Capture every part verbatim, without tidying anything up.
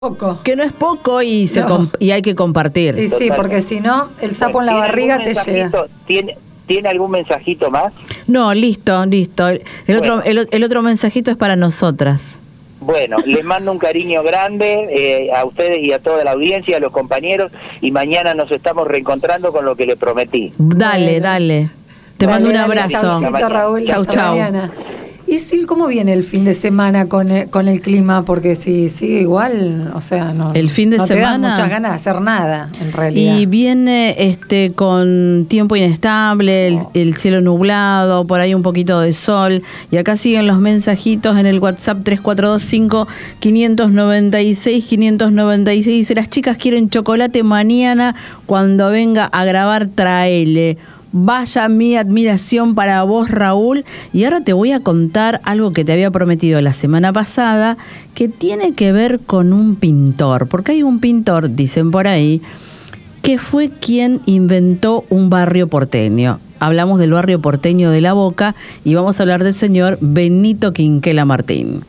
Poco. Que no es poco y se No. comp- y hay que compartir. Y sí, Totalmente. porque si no, el sapo en la ¿Tiene barriga algún te llega. mensajito? ¿Tiene, ¿Tiene algún mensajito más? No, listo, listo. El, el Bueno. otro el, el otro mensajito es para nosotras. Bueno, les mando un cariño grande eh, a ustedes y a toda la audiencia, a los compañeros, y mañana nos estamos reencontrando con lo que les prometí. Dale, Bueno. dale. Te Dale, mando un dale, abrazo. chaucito, Raúl, Chau, hasta chau. mañana. Y Sil, ¿cómo viene el fin de semana con el, con el clima? Porque si sigue igual, o sea, no, El fin de no te dan semana- muchas ganas de hacer nada, en realidad. Y viene este con tiempo inestable, el, el cielo nublado, por ahí un poquito de sol. Y acá siguen los mensajitos en el WhatsApp tres cuatro dos cinco, cinco nueve seis, cinco nueve seis. Dice, las chicas quieren chocolate mañana, cuando venga a grabar traele. Vaya mi admiración para vos, Raúl. Y ahora te voy a contar algo que te había prometido la semana pasada, que tiene que ver con un pintor. Porque hay un pintor, dicen por ahí, que fue quien inventó un barrio porteño. Hablamos del barrio porteño de La Boca y vamos a hablar del señor Benito Quinquela Martín.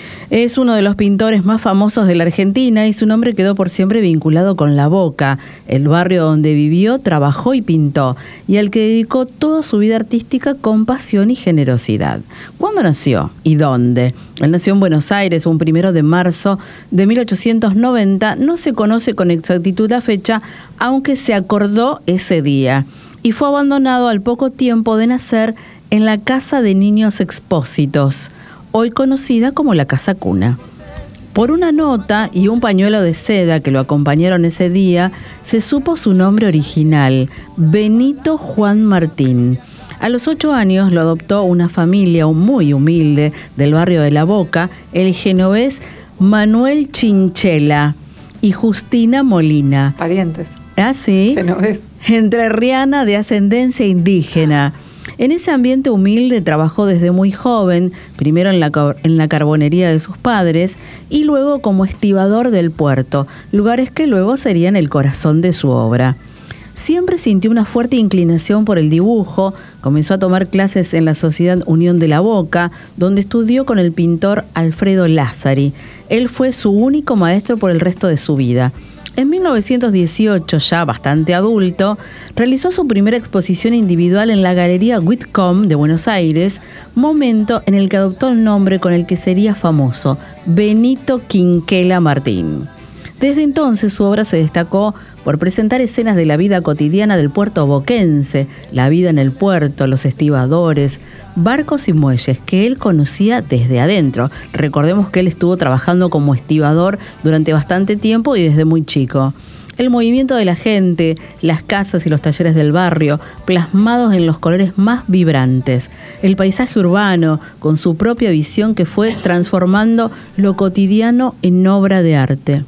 Es uno de los pintores más famosos de la Argentina y su nombre quedó por siempre vinculado con La Boca, el barrio donde vivió, trabajó y pintó, y al que dedicó toda su vida artística con pasión y generosidad. ¿Cuándo nació y dónde? Él nació en Buenos Aires un primero de marzo de mil ochocientos noventa, no se conoce con exactitud la fecha, aunque se acordó ese día, y fue abandonado al poco tiempo de nacer en la Casa de Niños Expósitos, hoy conocida como la Casa Cuna. Por una nota y un pañuelo de seda que lo acompañaron ese día, se supo su nombre original, Benito Juan Martín. A los ocho años lo adoptó una familia muy humilde del barrio de La Boca, el genovés Manuel Chinchela y Justina Molina. Parientes. ¿Ah, sí? Genovés. Entrerriana de ascendencia indígena. En ese ambiente humilde trabajó desde muy joven, primero en la, en la carbonería de sus padres y luego como estibador del puerto, lugares que luego serían el corazón de su obra. Siempre sintió una fuerte inclinación por el dibujo, comenzó a tomar clases en la Sociedad Unión de La Boca, donde estudió con el pintor Alfredo Lázari. Él fue su único maestro por el resto de su vida. En mil novecientos dieciocho, ya bastante adulto, realizó su primera exposición individual en la Galería Whitcomb de Buenos Aires, momento en el que adoptó el nombre con el que sería famoso, Benito Quinquela Martín. Desde entonces su obra se destacó por presentar escenas de la vida cotidiana del puerto boquense, la vida en el puerto, los estibadores, barcos y muelles que él conocía desde adentro. Recordemos que él estuvo trabajando como estibador durante bastante tiempo y desde muy chico. El movimiento de la gente, las casas y los talleres del barrio, plasmados en los colores más vibrantes. El paisaje urbano, con su propia visión que fue transformando lo cotidiano en obra de arte.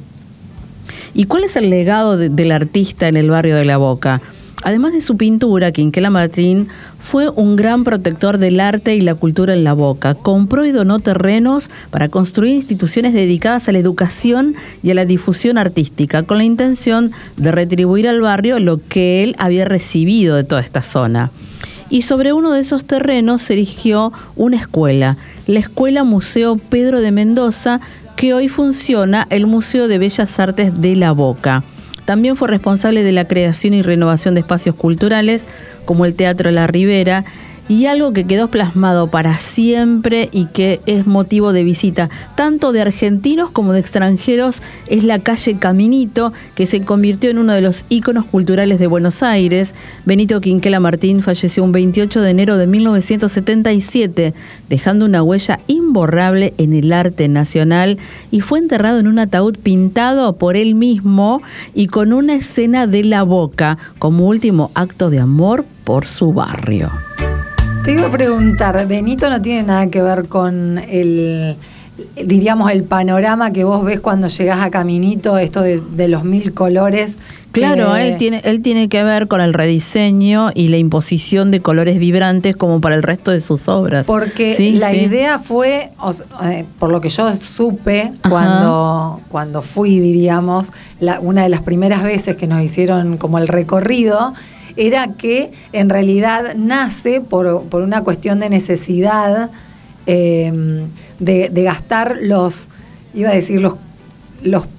¿Y cuál es el legado de, del artista en el barrio de La Boca? Además de su pintura, Quinquela Martín fue un gran protector del arte y la cultura en La Boca. Compró y donó terrenos para construir instituciones dedicadas a la educación y a la difusión artística, con la intención de retribuir al barrio lo que él había recibido de toda esta zona. Y sobre uno de esos terrenos se erigió una escuela, la Escuela Museo Pedro de Mendoza, que hoy funciona el Museo de Bellas Artes de La Boca. También fue responsable de la creación y renovación de espacios culturales, como el Teatro La Ribera, y algo que quedó plasmado para siempre y que es motivo de visita tanto de argentinos como de extranjeros es la calle Caminito, que se convirtió en uno de los íconos culturales de Buenos Aires. Benito Quinquela Martín falleció un veintiocho de enero de mil novecientos setenta y siete, dejando una huella imborrable en el arte nacional, y fue enterrado en un ataúd pintado por él mismo y con una escena de La Boca como último acto de amor por su barrio. Te iba a preguntar, Benito no tiene nada que ver con el, diríamos, el panorama que vos ves cuando llegás a Caminito, esto de, de los mil colores. Claro, que... él tiene, él tiene que ver con el rediseño y la imposición de colores vibrantes como para el resto de sus obras. Porque sí, la sí. idea fue, o sea, eh, por lo que yo supe cuando, cuando fui, diríamos, la, una de las primeras veces que nos hicieron como el recorrido, era que en realidad nace por, por una cuestión de necesidad eh, de, de gastar los, iba a decir, los, los